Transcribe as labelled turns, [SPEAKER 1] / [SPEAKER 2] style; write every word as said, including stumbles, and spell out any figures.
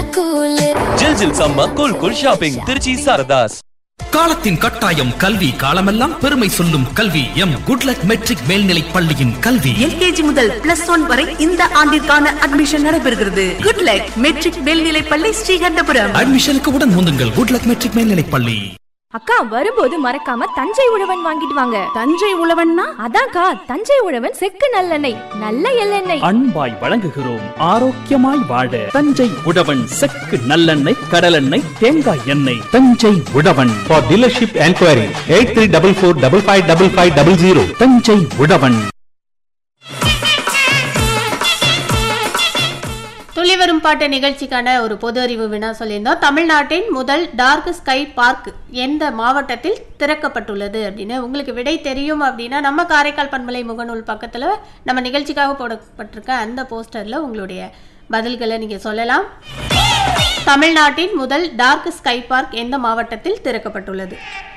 [SPEAKER 1] ஜில் ஜில் சம்ம cool cool shopping Trichy Saradhas.
[SPEAKER 2] காலத்தின் கட்டாயம் கல்வி, காலமெல்லாம் பெருமை சொல்லும் கல்வி. எம் குட்லக் மெட்ரிக் மேல்நிலை பள்ளியின் கல்வி
[SPEAKER 3] எல்கேஜி முதல் பிளஸ் ஒன் வரை இந்த ஆண்டிற்கான அட்மிஷன் நடைபெறுகிறது. குட்லக் மெட்ரிக் மேல்நிலை பள்ளி, ஸ்ரீகண்டபுரம்.
[SPEAKER 2] அட்மிஷனுக்கு உடன் முந்துங்கள். குட்லக் மெட்ரிக் மேல்நிலை பள்ளி.
[SPEAKER 4] அக்கா, வரும்போது மறக்காம தஞ்சை உழவன் வாங்கிட்டு வாங்க.
[SPEAKER 3] தஞ்சை உழவன்னா?
[SPEAKER 4] அதான்க்கா, தஞ்சை உழவன் செக்கு நல்லெண்ணெய், நல்ல எள்ளெண்ணெய்.
[SPEAKER 5] அன்பாய் வழங்குகிறோம். ஆரோக்கியமாய் வாழ தஞ்சை உழவன் செக்கு நல்லெண்ணெய், கடலெண்ணெய், தேங்காய் எண்ணெய். தஞ்சை உழவன்.
[SPEAKER 6] For dealership enquiry eight three four four five five five five zero zero.
[SPEAKER 5] Thanjai உழவன்.
[SPEAKER 7] துளிவரும் பாட்டு நிகழ்ச்சிக்கான ஒரு பொது அறிவு வினா சொல்லியிருந்தோம். தமிழ்நாட்டின் முதல் டார்க் ஸ்கை பார்க் எந்த மாவட்டத்தில் திறக்கப்பட்டுள்ளது அப்படின்னு உங்களுக்கு விடை தெரியும் அப்படின்னா நம்ம காரைக்கால் பண்பலை முகநூல் பக்கத்தில் நம்ம நிகழ்ச்சிக்காக போடப்பட்டிருக்க அந்த போஸ்டரில் உங்களுடைய பதில்களை நீங்கள் சொல்லலாம். தமிழ்நாட்டின் முதல் டார்க் ஸ்கை பார்க் எந்த மாவட்டத்தில் திறக்கப்பட்டுள்ளது?